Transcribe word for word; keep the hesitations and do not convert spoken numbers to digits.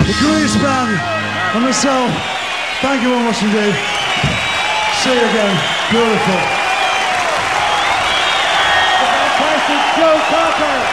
the greatest band, and myself. Thank you very much indeed. See you again. Beautiful. The fantastic Joe Cocker.